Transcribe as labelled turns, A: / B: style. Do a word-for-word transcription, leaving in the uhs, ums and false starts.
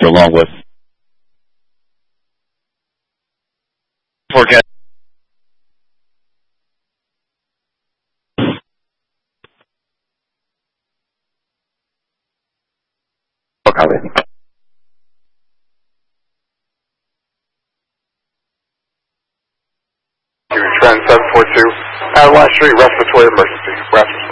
A: along with forecast. Copy.
B: Trend seven four two, Adeline Street, respiratory emergency. Respiratory.